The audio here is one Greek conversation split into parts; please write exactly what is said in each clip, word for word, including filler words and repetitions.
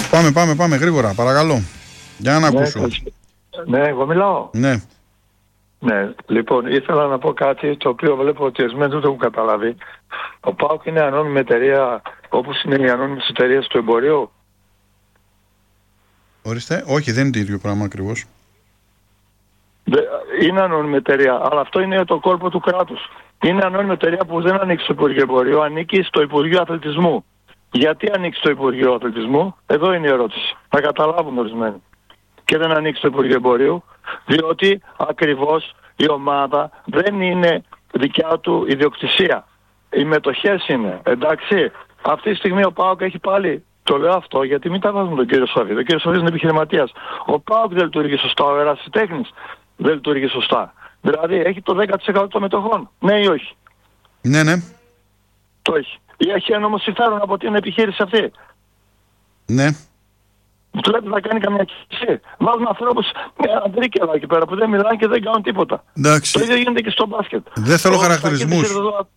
Πάμε, πάμε, πάμε γρήγορα, παρακαλώ. Για να ναι, ακούσω. Ναι, εγώ μιλάω. Ναι. Ναι, λοιπόν, ήθελα να πω κάτι το οποίο βλέπω ότι εσμένοι δεν το έχουν καταλάβει. Ο ΠΑΟΚ είναι ανώνυμη εταιρεία όπως είναι οι ανώνυμες εταιρείες του εμπορίου. Ορίστε, όχι, δεν είναι το ίδιο πράγμα ακριβώς. Είναι ανώνυμη εταιρεία, αλλά αυτό είναι το κόλπο του κράτους. Είναι ανώνυμη εταιρεία που δεν ανήκει στο Υπουργείο Εμπορίου, ανήκει στο Υπουργείο Αθλητισμού. Γιατί ανήκει στο Υπουργείο Αθλητισμού, εδώ είναι η ερώτηση. Να καταλάβουν ορισμένοι. Και δεν ανήκει στο Υπουργείο Εμπορίου, διότι ακριβώς η ομάδα δεν είναι δικιά του ιδιοκτησία. Οι μετοχές είναι, εντάξει. Αυτή τη στιγμή ο ΠΑΟΚ έχει πάλι, το λέω αυτό γιατί μην τα βάζουμε τον κύριο Σαββίδη. Ο κύριος Σαββίδης είναι επιχειρηματίας. Ο ΠΑΟΚ δεν λειτουργεί σωστά, ο ερασιτέχνης δεν λειτουργεί σωστά. Δηλαδή έχει το δέκα τοις εκατό των μετοχών, ναι ή όχι? Ναι, ναι. Το έχει. Ή έχει ένομο συμφέρον από την επιχείρηση αυτή? Ναι. Του λέτε να κάνει καμιά κίνηση. Βάζουν ανθρώπους με αντρίκελα εκεί πέρα που δεν μιλάνε και δεν κάνουν τίποτα. Εντάξει. Το ίδιο γίνεται και στο μπάσκετ. Δεν θέλω Ο χαρακτηρισμούς.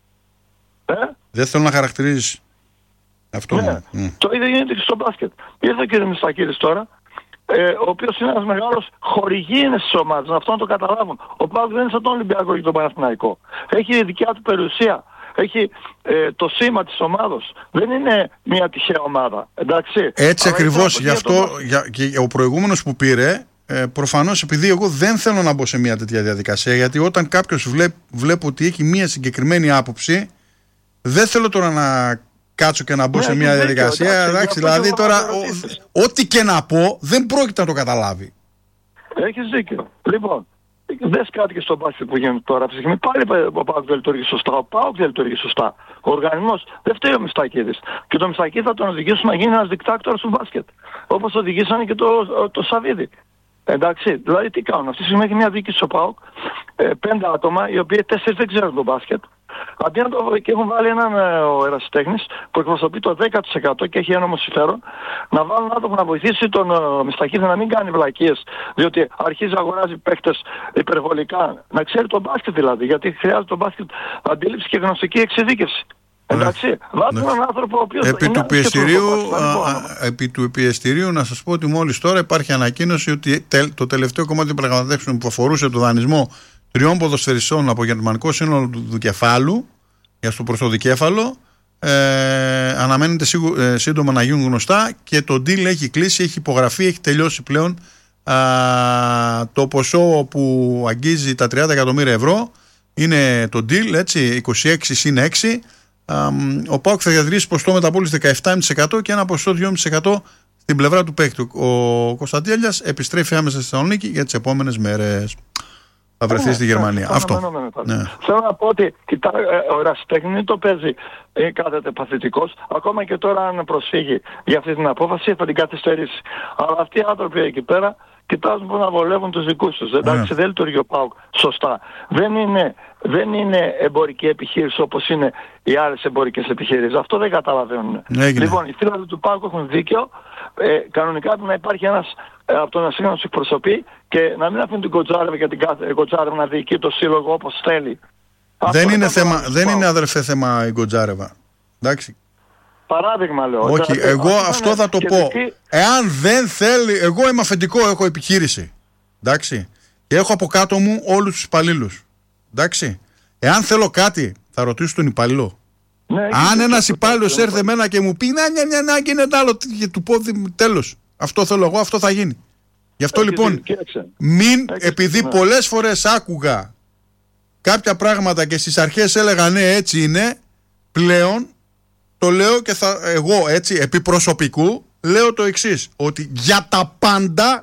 Ε? Δεν θέλω να χαρακτηρίζεις. Αυτό ναι. Mm. Το ίδιο γίνεται και στο μπάσκετ. Ήρθε ο κ. Μιστακίδης τώρα, ε, ο οποίος είναι ένας μεγάλος χορηγίνες στις ομάδες. Αυτό να το καταλάβουν. Ο ΠΑΟΚ δεν είναι σαν τον Ολυμπιακό και τον Παναθηναϊκό. Έχει δικιά του περιουσία. Έχει ε, το σήμα της ομάδος. Δεν είναι μια τυχαία ομάδα. Εντάξει. Έτσι ακριβώς. Γι' αυτό για, και ο προηγούμενος που πήρε, ε, προφανώς επειδή εγώ δεν θέλω να μπω σε μια τέτοια διαδικασία, γιατί όταν κάποιος βλέπ, βλέπω ότι έχει μια συγκεκριμένη άποψη, δεν θέλω τώρα να κάτσω και να μπω ναι, σε μια διαδικασία. Εντάξει, εντάξει, δηλαδή τώρα ο, ό,τι και να πω δεν πρόκειται να το καταλάβει. Έχεις δίκιο. Λοιπόν, δες κάτι και στο μπάσκετ που γίνεται τώρα. Αυτή τη στιγμή πάλι ο ΠΑΟΚ δεν λειτουργεί σωστά. Ο ΠΑΟΚ δεν λειτουργεί σωστά. Ο οργανισμός δεν φταίει ο Μιστακίδης. Και το Μιστακίδη θα τον οδηγήσουν να γίνει ένας δικτάκτορας του μπάσκετ. Όπως οδηγήσανε και το, το Σαββίδη. Εντάξει, δηλαδή τι κάνουν? Αυτή τη στιγμή έχει μια δίκη στο ΠΑΟΚ, ε, πέντε άτομα, οι οποίοι τέσσερις δεν ξέρουν το μπάσκετ. Αντί να το και έχουν βάλει έναν ε, ο ερασιτέχνης που εκπροσωπεί το δέκα τοις εκατό και έχει ένομο συμφέρον, να βάλουν άτομο να βοηθήσει τον ε, Μιστακίδη να μην κάνει βλακίες, διότι αρχίζει να αγοράζει παίχτες υπερβολικά. Να ξέρει το μπάσκετ δηλαδή, γιατί χρειάζεται το μπάσκετ αντίληψη και γνωστική εξειδίκευση. Εντάξει, βάζουμε έναν άνθρωπο ο οποίος επί του πιεστηρίου, επί του πιεστηρίου να σας πω ότι μόλις τώρα υπάρχει ανακοίνωση ότι το τελευταίο κομμάτι των πραγματεύσεων που αφορούσε το δανεισμό τριών ποδοσφαιριστών από γερμανικό σύνολο του κεφάλου για στο πρωτοδικέφαλο ε, αναμένεται σίγου, ε, σύντομα να γίνουν γνωστά και το deal έχει κλείσει, έχει υπογραφεί, έχει τελειώσει πλέον. Α, το ποσό που αγγίζει τα τριάντα εκατομμύρια ευρώ είναι το deal, έτσι, είκοσι έξι συν έξι. Ο ΠΑΟΚ θα διατηρήσει ποσοστό μεταπώλησης δεκαεπτά κόμμα πέντε τοις εκατό και ένα ποσοστό δύο κόμμα πέντε τοις εκατό στην πλευρά του παίκτη. Ο Κωνσταντέλιας επιστρέφει άμεσα στη Θεσσαλονίκη για τις επόμενες μέρες. Θα βρεθεί ναι, στη Γερμανία. Ναι, αυτό. Ναι. Θέλω να πω ότι κοιτά, ο ερασιτέχνης το παίζει ε, κάθεται παθητικός. Ακόμα και τώρα αν προσφύγει για αυτή την απόφαση θα την καθυστερήσει. Αλλά αυτοί οι άνθρωποι εκεί πέρα κοιτάζουν που να βολεύουν τους δικούς τους. Εντάξει, yeah. δεν λειτουργεί ο ΠΑΟΚ σωστά. Δεν είναι, δεν είναι εμπορική επιχείρηση όπως είναι οι άλλες εμπορικές επιχειρήσεις. Αυτό δεν καταλαβαίνουν. Yeah. Λοιπόν, οι φίλοι του ΠΑΟΚ έχουν δίκιο. Ε, κανονικά να υπάρχει ένας ε, από τον ασύγχρονο τους εκπροσωπεί και να μην αφήνουν την Κοτζάρεβα και την κάθε Κοτζάρεβα να διοικεί το σύλλογο όπως θέλει. Δεν είναι, θέμα, δεν είναι αδερφέ θέμα η Κοτζάρεβα. Εντάξει. Παράδειγμα λέω. Όχι, δηλαδή, εγώ αυτό θα το πω. Δική... Εάν δεν θέλει, εγώ είμαι αφεντικό, έχω επιχείρηση. Εντάξει. Και έχω από κάτω μου όλους τους υπαλλήλους. Εντάξει. Εάν θέλω κάτι, θα ρωτήσω τον υπαλλήλο. Ναι, αν ένας υπάλληλος έρθει εμένα και μου πει να, να, να, να γίνει ένα άλλο και του πω τέλος. Αυτό θέλω εγώ, αυτό θα γίνει. Γι' αυτό Έχει λοιπόν, μην, Έχει επειδή ναι. πολλές φορές άκουγα κάποια πράγματα και στις αρχές έλεγα ναι έτσι είναι, πλέον το λέω και θα, εγώ έτσι επί προσωπικού λέω το εξής, ότι για τα πάντα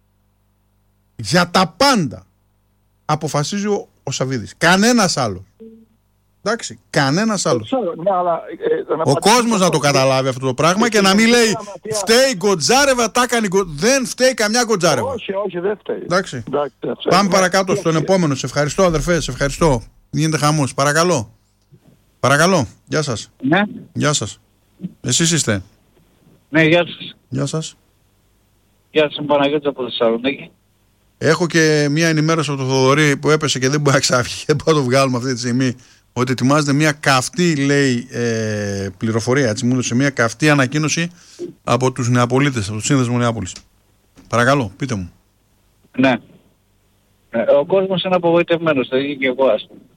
για τα πάντα αποφασίζει ο, ο Σαββίδης, κανένας άλλος. Εντάξει, κανένας άλλος. Ναι, αλλά, ε, ο κόσμος να το καταλάβει αυτό το πράγμα και, και να μην λέει φταίει η Γκοτζάρεβα, τα κάνει. Δεν φταίει καμιά Γκοτζάρεβα. Όχι, όχι, δεν φταίει. Εντάξει. Εντάξει, πάμε παρακάτω όχι, στον όχι. επόμενο. Σε ευχαριστώ, αδερφέ, σε ευχαριστώ. Γίνεται χαμός. Παρακαλώ. Παρακαλώ. Γεια σας. Ναι. Γεια σας. Εσείς είστε. Ναι, γεια σας. Γεια σας. Γεια σας, Παναγιώτης από Θεσσαλονίκη. Έχω και μία ενημέρωση από τον Θοδωρή που έπεσε και δεν μπορεί να ξαφύγει. Δεν μπορούμε να το βγάλουμε αυτή τη στιγμή. ότι ετοιμάζεται μια καυτή, λέει, ε, πληροφορία. Έτσι μου έδωσε μια καυτή ανακοίνωση από τους Νεαπολίτες, από το Σύνδεσμο Νεάπολης. Παρακαλώ, πείτε μου. Ναι. Ο κόσμος είναι απογοητευμένος, το ίδιο και εγώ, ας πούμε.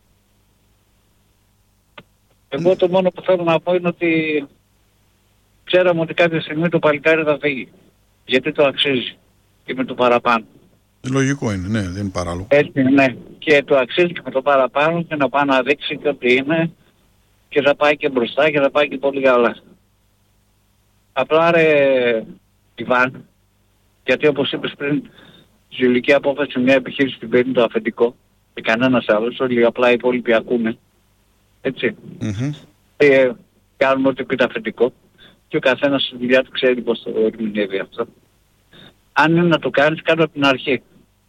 Εγώ το μόνο που θέλω να πω είναι ότι ξέραμε ότι κάποια στιγμή το παλικάρι θα φύγει. Γιατί το αξίζει και με το παραπάνω. Λογικό είναι, ναι, δεν είναι παράλογο. Έτσι, ναι. Και το αξίζει και με το παραπάνω και να πάει να δείξει και ότι είναι και θα πάει και μπροστά και θα πάει και πολύ καλά. Απλά ρε Ιβάν, γιατί όπως είπες πριν, στη ζηλική απόφαση μια επιχείρηση την παίρνει το αφεντικό και κανένας άλλος, όλοι απλά οι υπόλοιποι ακούνε. Έτσι. Mm-hmm. Ε, κάνουμε ό,τι πει το αφεντικό και ο καθένας στη δουλειά του ξέρει πώς το ερμηνεύει αυτό. Αν είναι να το κάνεις, κάτω από την αρχή.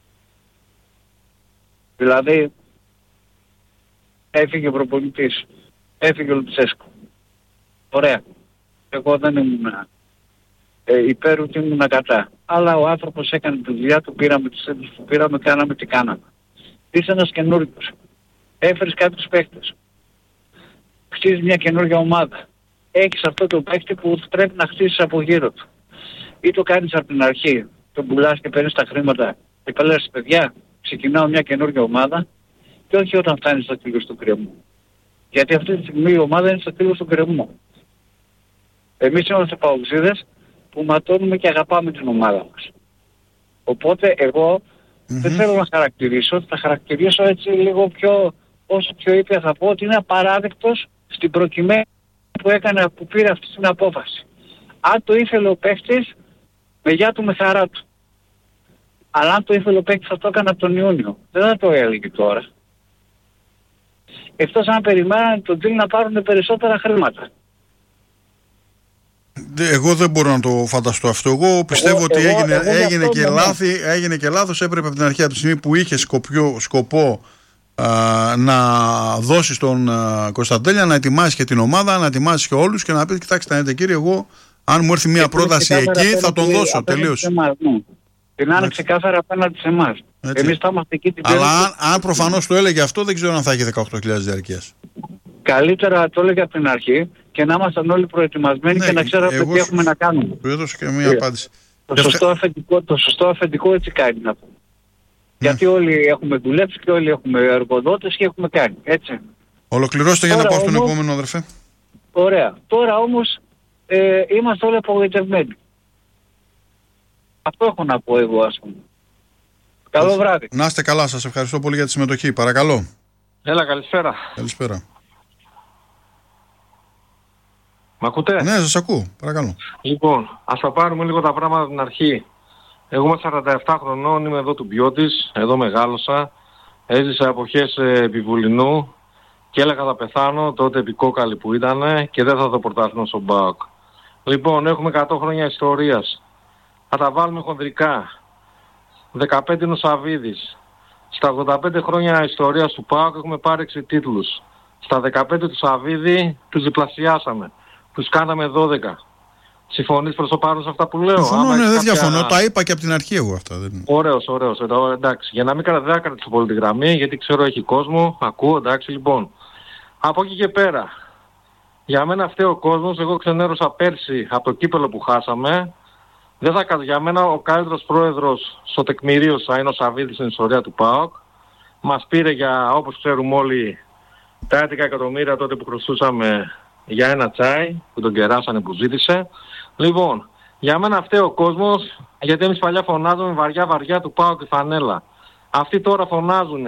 Δηλαδή, έφυγε ο προπονητής, έφυγε ο Λουτσέσκο. Ωραία. Εγώ δεν ήμουν ε, υπέρ ούτε ήμουν κατά. Αλλά ο άνθρωπος έκανε τη δουλειά του, πήραμε τις έντες που πήραμε, κάναμε τι κάναμε. Είσαι ένας καινούργιος. Έφερες κάποιους παίκτες. Χτίζεις μια καινούργια ομάδα. Έχεις αυτό το παίκτη που πρέπει να χτίσεις από γύρω του. Ή το κάνεις από την αρχή, τον πουλάς και παίρνεις τα χρήματα και πελάς, παιδιά, ξεκινάω μια καινούργια ομάδα και όχι όταν φτάνεις στο κύλος του κρεμού. Γιατί αυτή τη στιγμή η ομάδα είναι στο κύλος του κρεμού. Εμείς είμαστε παοξίδες που ματώνουμε και αγαπάμε την ομάδα μας. Οπότε εγώ mm-hmm. δεν θέλω να χαρακτηρίσω, θα χαρακτηρίσω έτσι λίγο πιο, όσο πιο ήπια θα πω ότι είναι απαράδεκτος στην προκειμένη που έκανε, που πήρε αυτή την απόφαση. Αν το ήθελε ο παίκτης, με γεια του με χαρά του. Αλλά αν το ήθελε ο παίκτης θα το έκανε από τον Ιούνιο. Δεν θα το έλεγε τώρα. Εκτός αν περιμέναν τον deal να πάρουν περισσότερα χρήματα. Εγώ δεν μπορώ να το φανταστώ αυτό. Εγώ πιστεύω εγώ, ότι εγώ, έγινε, εγώ, έγινε, και λάθη, έγινε και λάθος. Έπρεπε από την αρχή, από τη στιγμή που είχε σκοπιό, σκοπό α, να δώσει στον α, Κωνσταντέλια, να ετοιμάσει και την ομάδα, να ετοιμάσει και όλους και να πει: κοιτάξτε, να δείτε κύριε, εγώ αν μου έρθει μια και πρόταση εκεί θα τον δώσω. Τελείως. Την άνοιξε ξεκάθαρα απέναντι σε εμάς. Εμείς θα είμαστε εκεί την Αλλά αν, αν προφανώς το έλεγε αυτό, δεν ξέρω αν θα έχει δεκαοκτώ χιλιάδες διαρκείας. Καλύτερα το έλεγε από την αρχή και να ήμασταν όλοι προετοιμασμένοι ναι, και να ξέραμε τι έχουμε να κάνουμε. Του έδωσε και μια απάντηση. Το σωστό, αφεντικό, το σωστό αφεντικό έτσι κάνει να πούμε. Ναι. Γιατί όλοι έχουμε δουλέψει και όλοι έχουμε εργοδότες και έχουμε κάνει. Έτσι. Ολοκληρώστε για να πάω στον επόμενο, αδερφέ. Ωραία. Τώρα όμως ε, είμαστε όλοι απογοητευμένοι. Αυτό έχω να πω εγώ, ας πούμε. Καλό βράδυ. Να είστε καλά, σας ευχαριστώ πολύ για τη συμμετοχή. Παρακαλώ. Έλα, καλησπέρα. Καλησπέρα. Μ' ακούτε? Ναι, σας ακούω. Παρακαλώ. Λοιπόν, ας τα πάρουμε λίγο τα πράγματα από την αρχή. Εγώ είμαι σαράντα επτά χρονών, είμαι εδώ του Μπιώτης, εδώ μεγάλωσα. Έζησα εποχές επιβουλινού και έλεγα θα πεθάνω, τότε επικόκαλη που ήταν και δεν θα το πρωτάθλημα στον ΠΑΟΚ. Λοιπόν, έχουμε εκατό χρόνια ιστορίας. Θα τα βάλουμε χονδρικά. δεκαπέντε είναι ο Σαβίδης. Στα ογδόντα πέντε χρόνια ιστορίας του ΠΑΟΚ έχουμε πάρει έξι τίτλους. Στα δεκαπέντε του Σαβίδη τους διπλασιάσαμε. Τους κάναμε δώδεκα. Συμφωνείς προς το παρόν σε αυτά που λέω? Συμφωνώ, ναι, δεν κάποια... διαφωνώ. Τα είπα και από την αρχή εγώ αυτά. Δεν... Ωραίος, ωραίος. Εδώ, εντάξει. Για να μην κρατάω, δεν κρατήσω πολύ τη γραμμή, γιατί ξέρω έχει κόσμο. Ακούω, εντάξει, λοιπόν. Από εκεί και πέρα. Για μένα φταίει ο κόσμος. Εγώ ξενέρωσα πέρσι από το κύπελο που χάσαμε. Δεν θα κάνω. Για μένα ο καλύτερος πρόεδρος στο τεκμηρίωσα είναι ο Σαβίδης στην ιστορία του ΠΑΟΚ. Μας πήρε για, όπως ξέρουμε όλοι, τα έντεκα εκατομμύρια τότε που χρωστούσαμε για ένα τσάι που τον κεράσανε που ζήτησε. Λοιπόν, για μένα φταίει ο κόσμος, γιατί εμείς παλιά φωνάζουμε βαριά βαριά του ΠΑΟΚ και φανέλα. Αυτοί τώρα φωνάζουν.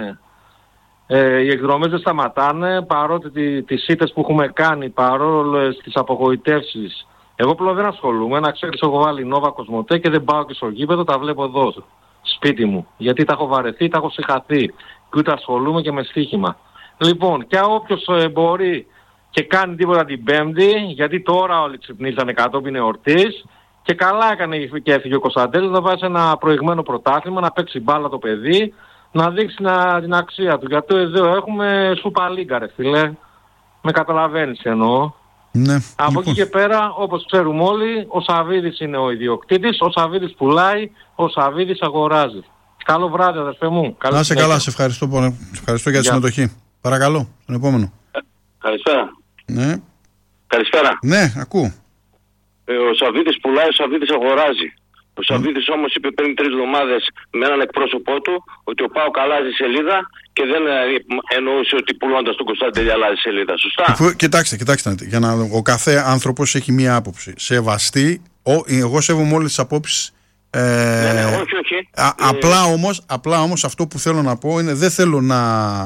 Ε, οι εκδρομές δεν σταματάνε, παρότι τι, τις ήττες που έχουμε κάνει, παρόλες τις απογοητεύσεις. Εγώ πλέον δεν ασχολούμαι, να ξέρεις, έχω βάλει Νόβα Κοσμοτέ και δεν πάω και στο γήπεδο, τα βλέπω εδώ, σπίτι μου. Γιατί τα έχω βαρεθεί, τα έχω συγχαθεί και ούτε ασχολούμαι και με στοίχημα. Λοιπόν, και όποιος ε, μπορεί και κάνει τίποτα την Πέμπτη, γιατί τώρα όλοι ξυπνήσανε κατόπιν εορτής και καλά έκανε και έφυγε ο Κωνσταντέλης να βάζει ένα προηγμένο πρωτάθλημα, να παίξει μπάλα το παιδί, να δείξει να, την αξία του. Γιατί εδώ έχουμε Σούπα Λίγκα ρε φίλε, με καταλαβαίνεις εννοώ. Ναι, από λοιπόν. εκεί και πέρα, όπως ξέρουμε όλοι, ο Σαβίδης είναι ο ιδιοκτήτης, ο Σαβίδης πουλάει, ο Σαβίδης αγοράζει. Καλό βράδυ αδερφέ μου. Να είσαι καλά, σε ευχαριστώ, σε ευχαριστώ για τη συμμετοχή. Παρακαλώ, τον επόμενο. Ε, Καλησπέρα. Ναι. Καλησπέρα. Ναι, ακούω. Ε, ο Σαββίδης πουλάει, ο Σαββίδης αγοράζει. Ο Σαββίδης mm. όμως είπε πριν τρεις εβδομάδες με έναν εκπρόσωπό του ότι ο ΠΑΟΚ αλλάζει σελίδα και δεν εννοούσε ότι πουλώντας τον Κωνσταντέλη αλλάζει σελίδα. Σωστά. Φου, κοιτάξτε, κοιτάξτε. Για να, ο κάθε άνθρωπος έχει μία άποψη. Σεβαστή. Ο, εγώ σέβομαι όλες τις απόψεις. Ε, ναι, ναι, όχι, όχι. Α, ε, απλά, όμως, απλά όμως αυτό που θέλω να πω είναι δεν θέλω να,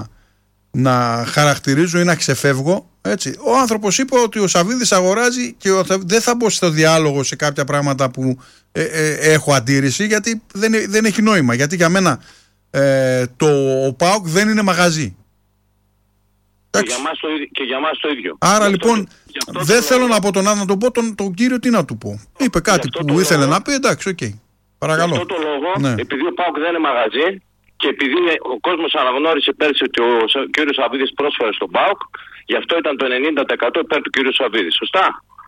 να χαρακτηρίζω ή να ξεφεύγω. Έτσι. Ο άνθρωπος είπε ότι ο Σαββίδης αγοράζει και ο, δεν θα μπω στο διάλογο σε κάποια πράγματα που ε, ε, έχω αντίρρηση, γιατί δεν, δεν έχει νόημα. Γιατί για μένα ε, το ο ΠΑΟΚ δεν είναι μαγαζί. Και για, μας το, και για μας το ίδιο. Άρα αυτό, λοιπόν δεν θέλω λόγο... να πω τον άλλο να τον πω, τον, τον κύριο τι να του πω. Είπε κάτι που ήθελε λόγο... να πει, εντάξει, οκ. Okay. Παρακαλώ. Γι' αυτό το λόγο, ναι. Επειδή ο ΠΑΟΚ δεν είναι μαγαζί και επειδή ο κόσμος αναγνώρισε πέρσι ότι ο, ο κ. Σαββίδης πρόσφερε στον ΠΑΟΚ, γι' αυτό ήταν το ενενήντα τοις εκατό υπέρ του κ. Σαββίδη. Σωστά.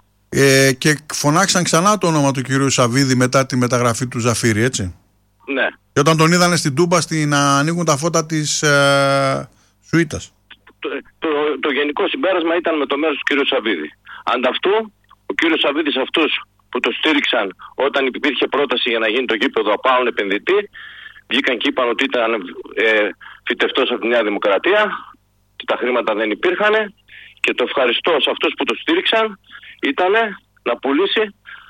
Ε, και φωνάξαν ξανά το όνομα του κ. Σαββίδη μετά τη μεταγραφή του Ζαφύρη, έτσι. Ναι. Και όταν τον είδανε στην Τούμπα στην, να ανοίγουν τα φώτα της ε, σουίτας. Το, το, το γενικό συμπέρασμα ήταν με το μέρος του κ. Σαββίδη. Ανταυτού, ο κ. Σαββίδης αυτούς που το στήριξαν όταν υπήρχε πρόταση για να γίνει το γήπεδο από επενδυτή, βγήκαν και είπαν ότι ήταν ε, φυτευτός από τη Νέα Δημοκρατία, ότι τα χρήματα δεν υπήρχαν, και το ευχαριστώ σε αυτούς που το στήριξαν ήταν να πουλήσει,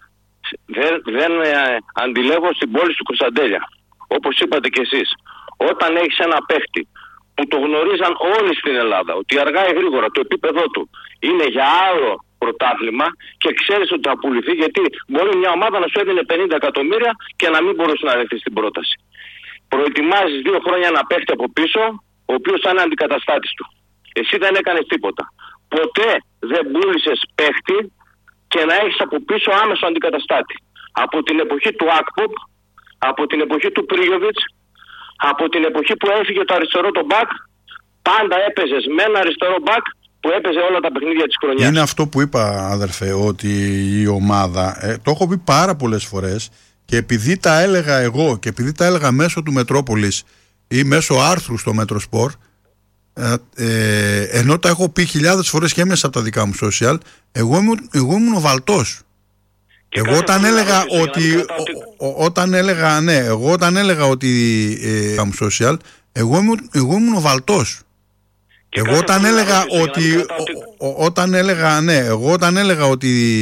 δεν, δεν ε, αντιλέγω, στην πόλη του Κωνσταντέλια. Όπως είπατε κι εσείς, όταν έχεις ένα παίχτη που το γνωρίζαν όλοι στην Ελλάδα, ότι αργά ή γρήγορα το επίπεδό του είναι για άλλο πρωτάθλημα και ξέρεις ότι θα πουληθεί, γιατί μπορεί μια ομάδα να σου έδινε πενήντα εκατομμύρια και να μην μπορούσε να δεχθεί στην πρόταση. Προετοιμάζεις δύο χρόνια ένα παίχτη από πίσω, ο οποίος θα είναι αντικαταστάτης του. Εσύ δεν έκανες τίποτα. Ποτέ δεν πούλησες παίχτη και να έχεις από πίσω άμεσο αντικαταστάτη. Από την εποχή του Ακποπ, από την εποχή του Πρίγιοβιτς, από την εποχή που έφυγε το αριστερό το μπακ, πάντα έπαιζες με ένα αριστερό μπακ που έπαιζε όλα τα παιχνίδια της χρονιάς. Είναι αυτό που είπα, αδερφέ, ότι η ομάδα, ε, το έχω πει πάρα πολλές φορές, και επειδή τα έλεγα εγώ και επειδή τα έλεγα μέσω του Μετρόπολης ή μέσω άρθρου στο Μέτροσπορ, ε, ε, ενώ τα έχω πει χιλιάδες φορές και μέσα από τα δικά μου social, εγώ ήμουν, εγώ ήμουν ο Βαλτός. Εγώ όταν έλεγα ότι, ο, ο, όταν έλεγα, ναι, εγώ όταν έλεγα ότι ε, μου social, εγώ ήμουν, εγώ ήμουν ο Βαλτός. Εγώ όταν έλεγα ότι, ο, ο, όταν έλεγα, ναι, εγώ όταν έλεγα ότι